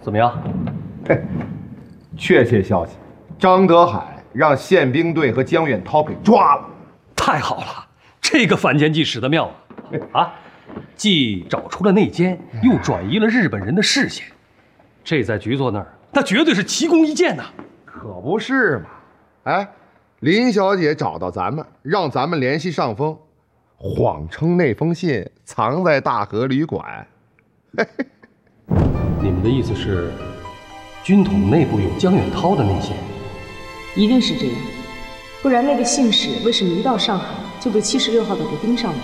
怎么样？ 嘿，确切消息，张德海让宪兵队和江远涛给抓了。 太好了，这个反间计使得妙啊！既找出了内奸，又转移了日本人的视线，这在局座那儿，那绝对是奇功一件呐！ 可不是嘛！哎，林小姐找到咱们，让咱们联系上峰，谎称那封信藏在大河旅馆。嘿嘿， 你们的意思是，军统内部有江远涛的内线？ 一定是这样，不然那个信使为什么一到上海就被76号的给盯上了呢？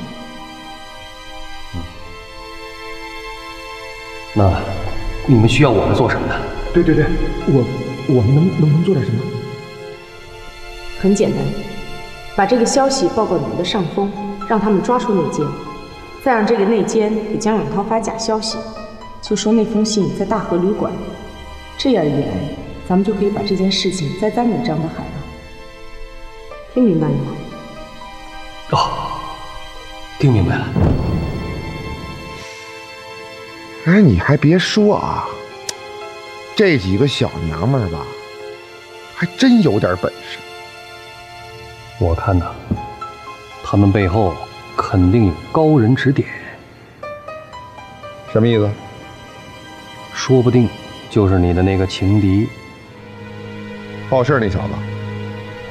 那你们需要我们做什么呢？ 对，我们能不能做点什么？ 很简单，把这个消息报告你们的上峰，让他们抓出内奸，再让这个内奸给江远涛发假消息，就说那封信在大河旅馆。这样一来，咱们就可以把这件事情栽赃给张德海了。听明白了吗？ 哦，听明白了。 哎，你还别说啊，这几个小娘们儿吧，还真有点本事。 我看呐，他们背后肯定有高人指点。 什么意思？ 说不定就是你的那个情敌。 好事那小子。